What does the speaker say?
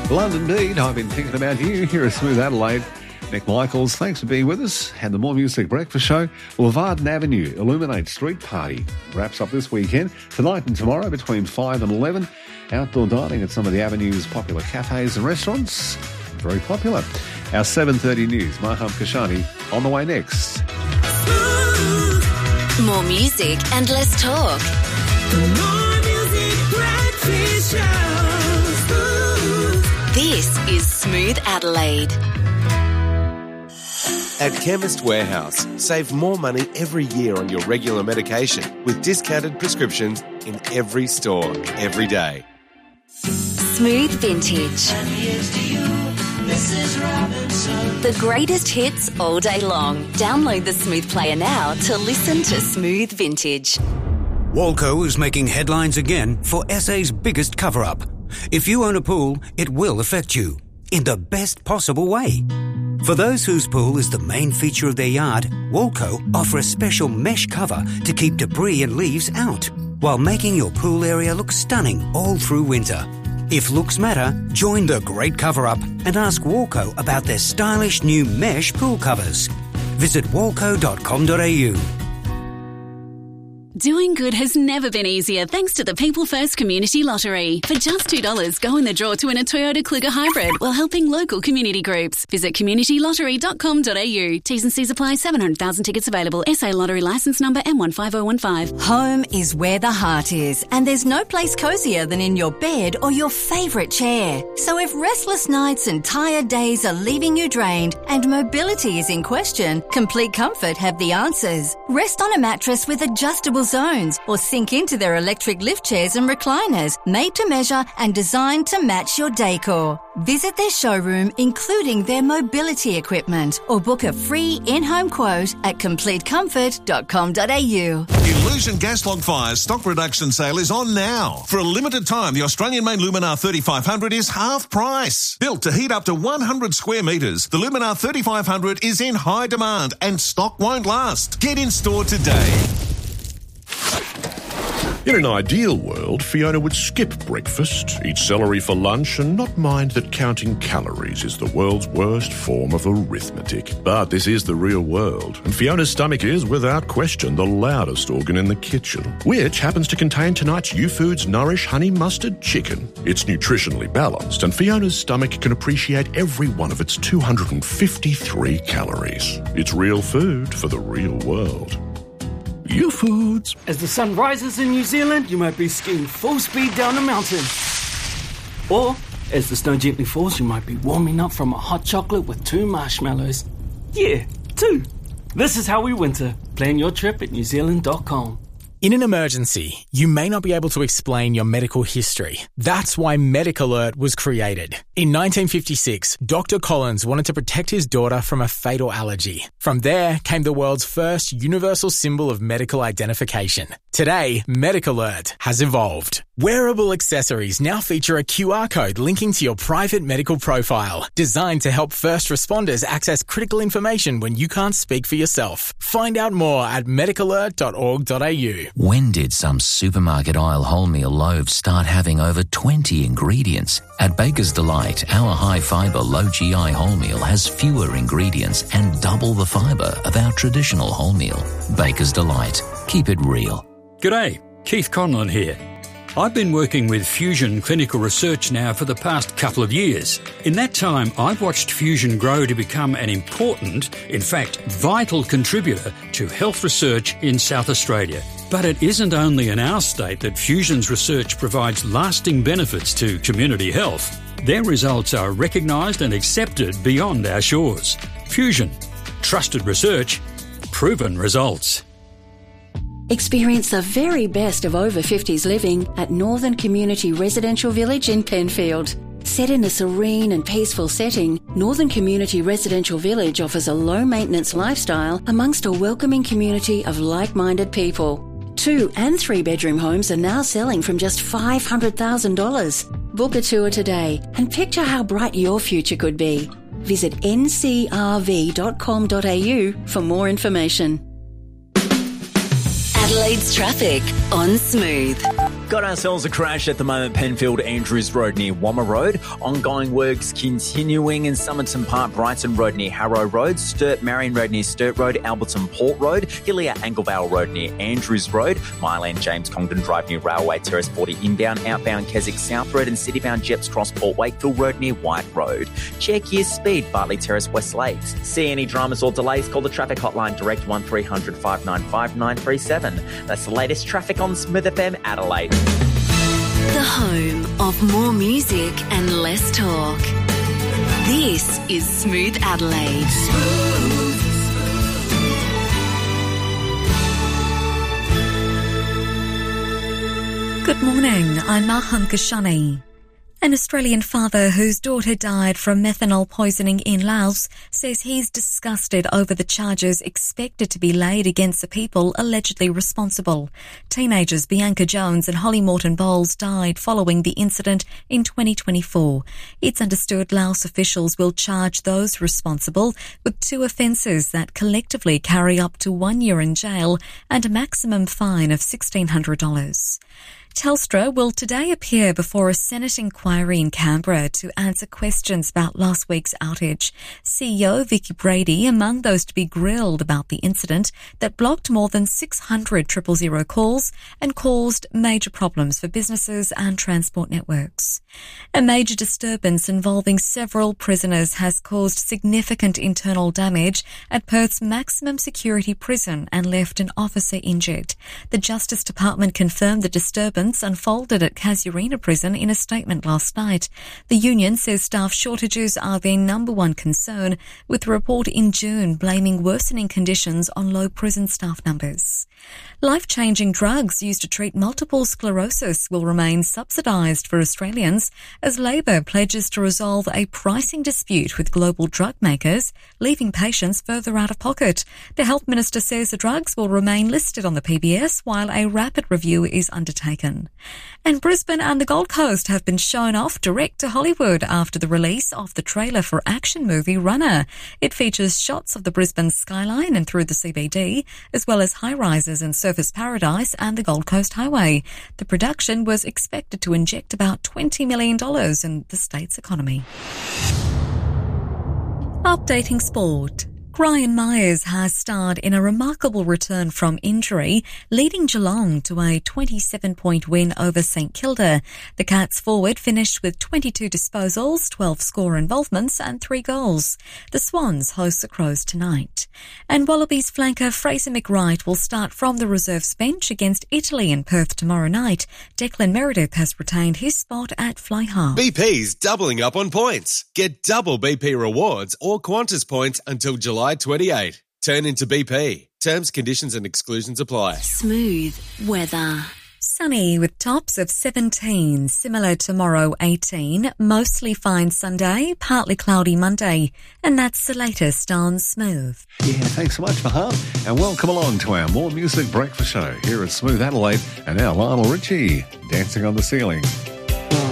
London Beat, I've been thinking about you here at Smooth Adelaide. Nick Michaels, thanks for being with us. And the More Music Breakfast Show, Warden Avenue Illuminate Street Party wraps up this weekend. Tonight and tomorrow between 5 and 11, outdoor dining at some of the Avenue's popular cafes and restaurants. Very popular. Our 7:30 news, Maham Kashani, on the way next. More music and less talk. The More Music Breakfast Show. This is Smooth Adelaide. At Chemist Warehouse, save more money every year on your regular medication with discounted prescriptions in every store, every day. Smooth Vintage. And here's to you, Mrs. Robinson. The greatest hits all day long. Download the Smooth Player now to listen to Smooth Vintage. Walco is making headlines again for SA's biggest cover-up. If you own a pool, it will affect you in the best possible way. For those whose pool is the main feature of their yard, Walco offer a special mesh cover to keep debris and leaves out, while making your pool area look stunning all through winter. If looks matter, join the great cover-up and ask Walco about their stylish new mesh pool covers. Visit walco.com.au. Doing good has never been easier thanks to the People First Community Lottery. For just $2, go in the draw to win a Toyota Kluger Hybrid while helping local community groups. Visit communitylottery.com.au. T's and C's apply. 700,000 tickets available. SA Lottery licence number M15015. Home is where the heart is, and there's no place cozier than in your bed or your favourite chair. So if restless nights and tired days are leaving you drained and mobility is in question, Complete Comfort have the answers. Rest on a mattress with adjustable zones or sink into their electric lift chairs and recliners, made to measure and designed to match your decor. Visit their showroom, including their mobility equipment, or book a free in-home quote at completecomfort.com.au. Illusion Gas Log Fire's stock reduction sale is on now. For a limited time, the Australian-made Luminar 3500 is half price. Built to heat up to 100 square metres, the Luminar 3500 is in high demand and stock won't last. Get in store today. In an ideal world, Fiona would skip breakfast, eat celery for lunch, and not mind that counting calories is the world's worst form of arithmetic. But this is the real world, and Fiona's stomach is, without question, the loudest organ in the kitchen, which happens to contain tonight's YouFoods Nourish Honey Mustard Chicken. It's nutritionally balanced, and Fiona's stomach can appreciate every one of its 253 calories. It's real food for the real world. YouFoods. As the sun rises in New Zealand, you might be skiing full speed down a mountain. Or, as the snow gently falls, you might be warming up from a hot chocolate with 2 marshmallows. Yeah, 2. This is how we winter. Plan your trip at newzealand.com. In an emergency, you may not be able to explain your medical history. That's why MedicAlert was created. In 1956, Dr. Collins wanted to protect his daughter from a fatal allergy. From there came the world's first universal symbol of medical identification. Today, MedicAlert has evolved. Wearable accessories now feature a QR code linking to your private medical profile, designed to help first responders access critical information when you can't speak for yourself. Find out more at medicalert.org.au. When did some supermarket aisle wholemeal loaves start having over 20 ingredients? At Baker's Delight, our high-fibre, low-GI wholemeal has fewer ingredients and double the fibre of our traditional wholemeal. Baker's Delight. Keep it real. G'day, Keith Conlon here. I've been working with Fusion Clinical Research now for the past couple of years. In that time, I've watched Fusion grow to become an important, in fact, vital contributor to health research in South Australia. But it isn't only in our state that Fusion's research provides lasting benefits to community health. Their results are recognised and accepted beyond our shores. Fusion. Trusted research. Proven results. Experience the very best of over 50s living at Northern Community Residential Village in Penfield. Set in a serene and peaceful setting, Northern Community Residential Village offers a low-maintenance lifestyle amongst a welcoming community of like-minded people. 2- and 3-bedroom homes are now selling from just $500,000. Book a tour today and picture how bright your future could be. Visit ncrv.com.au for more information. Adelaide's traffic on Smooth. Got ourselves a crash at the moment, Penfield Andrews Road near Wammer Road. Ongoing works continuing in Somerton Park, Brighton Road near Harrow Road, Sturt Marion Road near Sturt Road, Alberton Port Road, Hillier Anglevale Road near Andrews Road, Myland James Congdon Drive near Railway Terrace 40 inbound, outbound Keswick South Road and citybound Jeps Cross Port Wakefield Road near White Road. Check your speed, Bartley Terrace West Lakes. See any dramas or delays, call the traffic hotline direct 1300 595 937. That's the latest traffic on Smooth FM Adelaide. The home of more music and less talk. This is Smooth Adelaide. Good morning, I'm Maham Kashani. An Australian father whose daughter died from methanol poisoning in Laos says he's disgusted over the charges expected to be laid against the people allegedly responsible. Teenagers Bianca Jones and Holly Morton Bowles died following the incident in 2024. It's understood Laos officials will charge those responsible with 2 offences that collectively carry up to 1 year in jail and a maximum fine of $1,600. Telstra will today appear before a Senate inquiry in Canberra to answer questions about last week's outage. CEO Vicky Brady among those to be grilled about the incident that blocked more than 600 000 calls and caused major problems for businesses and transport networks. A major disturbance involving several prisoners has caused significant internal damage at Perth's maximum security prison and left an officer injured. The Justice Department confirmed the disturbance unfolded at Casuarina Prison in a statement last night. The union says staff shortages are their number one concern, with a report in June blaming worsening conditions on low prison staff numbers. Life-changing drugs used to treat multiple sclerosis will remain subsidised for Australians as Labor pledges to resolve a pricing dispute with global drug makers, leaving patients further out of pocket. The Health Minister says the drugs will remain listed on the PBS while a rapid review is undertaken. And Brisbane and the Gold Coast have been shown off direct to Hollywood after the release of the trailer for action movie Runner. It features shots of the Brisbane skyline and through the CBD, as well as high-rises in Surfers Paradise and the Gold Coast Highway. The production was expected to inject about $20 million in the state's economy. Updating sport. Brian Myers has starred in a remarkable return from injury, leading Geelong to a 27-point win over St Kilda. The Cats forward finished with 22 disposals, 12 score involvements and 3 goals. The Swans host the Crows tonight. And Wallabies flanker Fraser McWright will start from the reserves bench against Italy in Perth tomorrow night. Declan Meredith has retained his spot at fly half. BP's doubling up on points. Get double BP rewards or Qantas points until July 28. Turn into BP. Terms, conditions and exclusions apply. Smooth weather. Sunny with tops of 17, similar tomorrow 18, mostly fine Sunday, partly cloudy Monday. And that's the latest on Smooth. Yeah, thanks so much, Maham. And welcome along to our More Music Breakfast Show here at Smooth Adelaide. And now Lionel Richie, Dancing on the Ceiling.